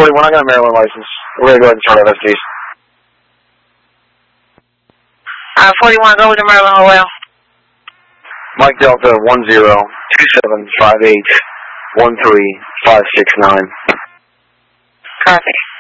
41, I got a Maryland license. We're going to go ahead and start FSDs. 41, go with the Maryland OL. Mike Delta 102758135669. Copy.